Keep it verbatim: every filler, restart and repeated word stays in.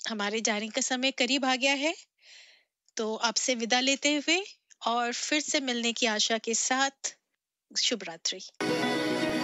हमारे जाने का समय करीब आ गया है, तो आपसे विदा लेते हुए और फिर से मिलने की आशा के साथ शुभ रात्रि।